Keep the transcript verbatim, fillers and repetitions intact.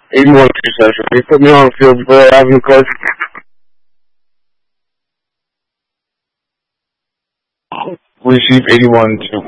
eighty-one interception. They put me on the field before I have any questions. We received eighty-one to